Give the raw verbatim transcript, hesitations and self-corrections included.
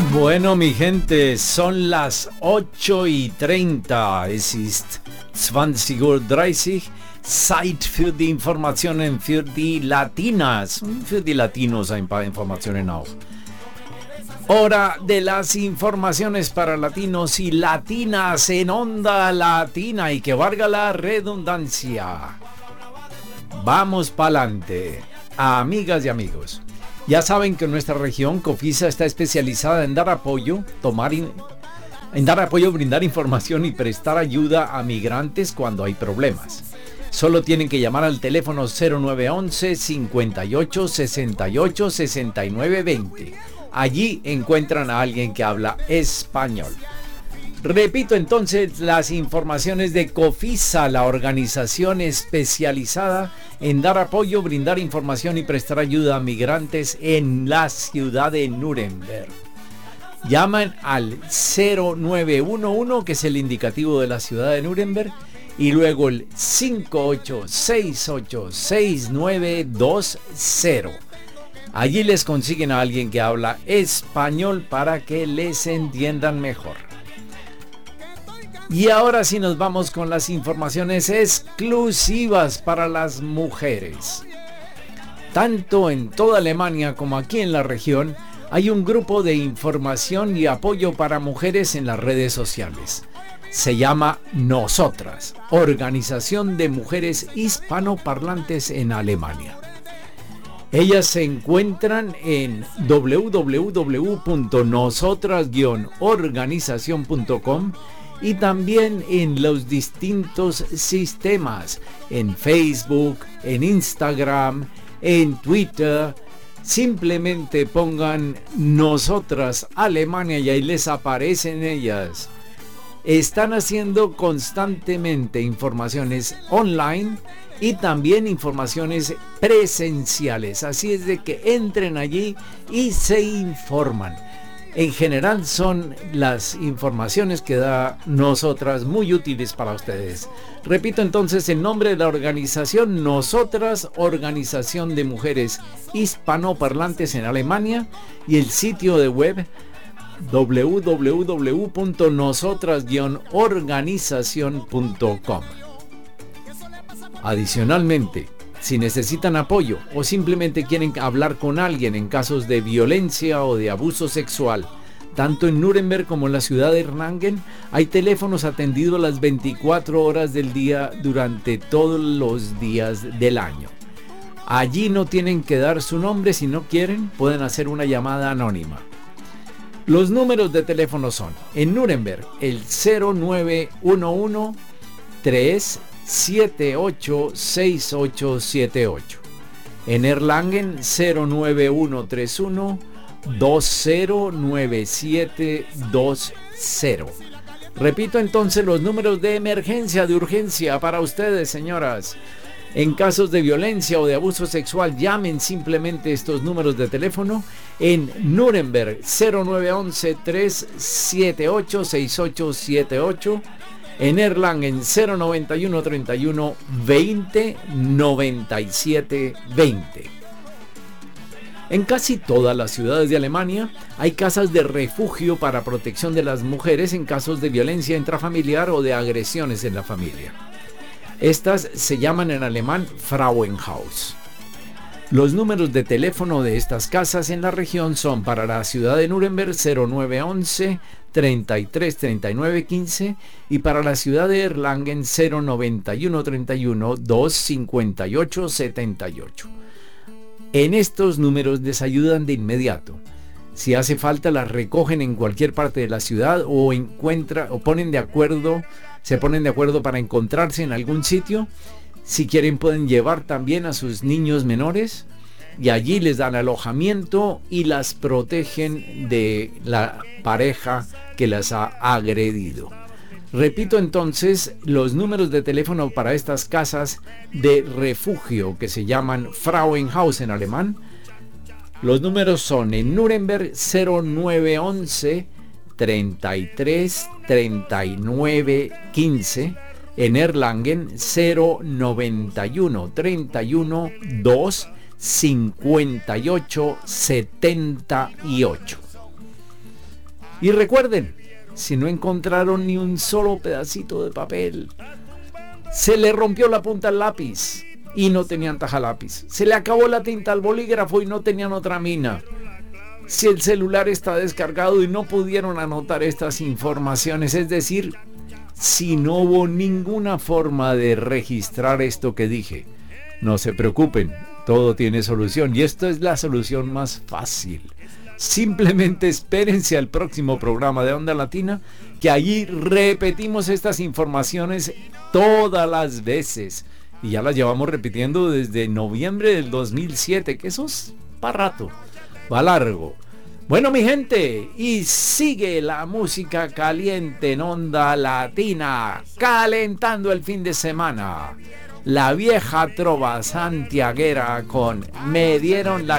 Bueno, mi gente, son las ocho y treinta. Es ist zwanzig Uhr dreißig. Zeit für die Informationen für die Latinas. Für die Latinos ein paar Informationen auch. Hora de las informaciones para latinos y latinas en Onda Latina, y que valga la redundancia. Vamos pa'lante, amigas y amigos. Ya saben que en nuestra región COFISA está especializada en dar apoyo, tomar in, en dar apoyo, brindar información y prestar ayuda a migrantes cuando hay problemas. Solo tienen que llamar al teléfono cero nueve once, cincuenta y ocho, sesenta y ocho, sesenta y nueve veinte. Allí encuentran a alguien que habla español. Repito entonces las informaciones de COFISA, la organización especializada en dar apoyo, brindar información y prestar ayuda a migrantes en la ciudad de Nuremberg. Llaman al cero nueve uno uno, que es el indicativo de la ciudad de Nuremberg, y luego el cinco ocho seis ocho seis nueve dos cero. Allí les consiguen a alguien que habla español para que les entiendan mejor. Y ahora sí nos vamos con las informaciones exclusivas para las mujeres. Tanto en toda Alemania como aquí en la región hay un grupo de información y apoyo para mujeres en las redes sociales. Se llama Nosotras, Organización de Mujeres Hispanoparlantes en Alemania. Ellas se encuentran en doble u doble u doble u punto nosotras guion organización punto com y también en los distintos sistemas, en Facebook, en Instagram, en Twitter. Simplemente pongan Nosotras Alemania y ahí les aparecen ellas. Están haciendo constantemente informaciones online y también informaciones presenciales, así es de que entren allí y se informan. En general son las informaciones que da Nosotras muy útiles para ustedes. Repito entonces el nombre de la organización: Nosotras, Organización de Mujeres Hispanoparlantes en Alemania, y el sitio de web doble u doble u doble u punto nosotras guion organización punto com. Adicionalmente, si necesitan apoyo o simplemente quieren hablar con alguien en casos de violencia o de abuso sexual, tanto en Nuremberg como en la ciudad de Erlangen, hay teléfonos atendidos las veinticuatro horas del día durante todos los días del año. Allí no tienen que dar su nombre. Si no quieren, pueden hacer una llamada anónima. Los números de teléfono son: en Nuremberg el cero nueve uno uno, tres siete ocho, seis ocho siete ocho, en Erlangen cero nueve uno tres uno, dos cero nueve siete dos cero. Repito entonces los números de emergencia, de urgencia para ustedes, señoras. En casos de violencia o de abuso sexual, llamen simplemente estos números de teléfono. En Nuremberg cero nueve once, tres siete ocho, seis ocho siete ocho, en Erlangen cero noventa y uno treinta y uno veinte noventa y siete veinte. En casi todas las ciudades de Alemania hay casas de refugio para protección de las mujeres en casos de violencia intrafamiliar o de agresiones en la familia. Estas se llaman en alemán Frauenhaus. Los números de teléfono de estas casas en la región son: para la ciudad de Nuremberg cero nueve once, treinta y tres treinta y nueve quince, y para la ciudad de Erlangen cero noventa y uno treinta y uno, dos cincuenta y ocho setenta y ocho. En estos números les ayudan de inmediato. Si hace falta, las recogen en cualquier parte de la ciudad o encuentra o ponen de acuerdo, se ponen de acuerdo para encontrarse en algún sitio. Si quieren, pueden llevar también a sus niños menores y allí les dan alojamiento y las protegen de la pareja que las ha agredido. Repito entonces los números de teléfono para estas casas de refugio que se llaman Frauenhaus en alemán. Los números son: en Nuremberg cero nueve once, treinta y tres treinta y nueve quince, en Erlangen cero noventa y uno treinta y uno, dos cincuenta y ocho setenta y ocho. Y recuerden, si no encontraron ni un solo pedacito de papel, se le rompió la punta al lápiz y no tenían tajalápiz, se le acabó la tinta al bolígrafo y no tenían otra mina, si el celular está descargado y no pudieron anotar estas informaciones, es decir, si no hubo ninguna forma de registrar esto que dije, no se preocupen, todo tiene solución y esto es la solución más fácil. Simplemente espérense al próximo programa de Onda Latina, que allí repetimos estas informaciones todas las veces. Y ya las llevamos repitiendo desde noviembre del dos mil siete, que eso es para rato, va largo. Bueno, mi gente, y sigue la música caliente en Onda Latina, calentando el fin de semana. La vieja trova santiaguera con Me dieron la